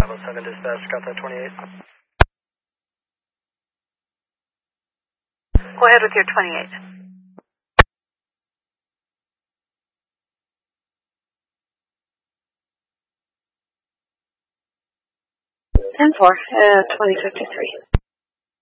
507 dispatch, got that 28. Go ahead with your 28. 10-4, 2053.